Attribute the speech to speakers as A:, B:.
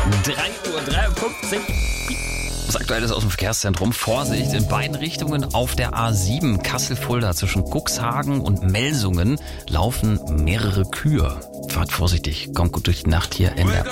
A: 3:53 Uhr. Das Aktuelle aus dem Verkehrszentrum. Vorsicht, in beiden Richtungen auf der A7 Kassel-Fulda zwischen Cuxhagen und Melsungen laufen mehrere Kühe. Fahrt vorsichtig, kommt gut durch die Nacht hier. Ende.